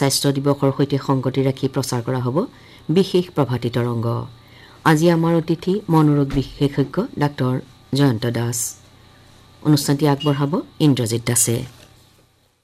স্বাস্থ্য দিৱসৰ সৈতে সংগতি ৰাখি প্ৰচাৰ কৰা হ'ব বিশেষ প্ৰভাতী তৰংগ। আজি আমাৰ অতিথি মনোৰোগ বিশেষজ্ঞ ডাক্তৰ জয়ন্ত দাস। অনুষ্ঠানটি আগবঢ়াব ইন্দ্ৰজিৎ দাসে।